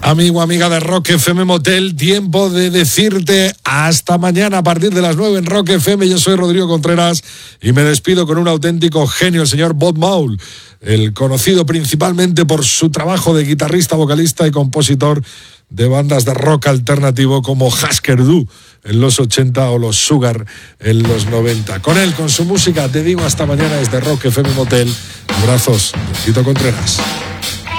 Amigo, amiga de Rock FM Motel, tiempo de decirte hasta mañana a partir de las 9 en Rock FM. Yo soy Rodrigo Contreras y me despido con un auténtico genio, el señor Bob Maul, el conocido principalmente por su trabajo de guitarrista, vocalista y compositor de bandas de rock alternativo como Husker Du en los 80 o los Sugar en los 90. Con él, con su música, te digo hasta mañana desde Rock FM Motel. Abrazos, Tito Contreras.